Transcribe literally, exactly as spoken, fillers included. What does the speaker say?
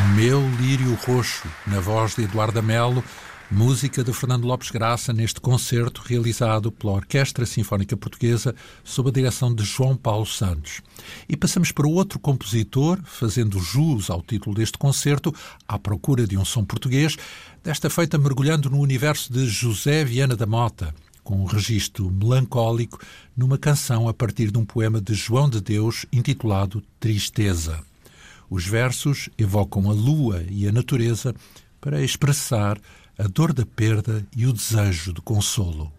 Meu Lírio Roxo, na voz de Eduardo Melo, música de Fernando Lopes Graça neste concerto realizado pela Orquestra Sinfónica Portuguesa sob a direção de João Paulo Santos. E passamos para outro compositor, fazendo jus ao título deste concerto, À Procura de um Som Português, desta feita mergulhando no universo de José Viana da Mota, com um registro melancólico numa canção a partir de um poema de João de Deus intitulado Tristeza. Os versos evocam a lua e a natureza para expressar a dor da perda e o desejo de consolo.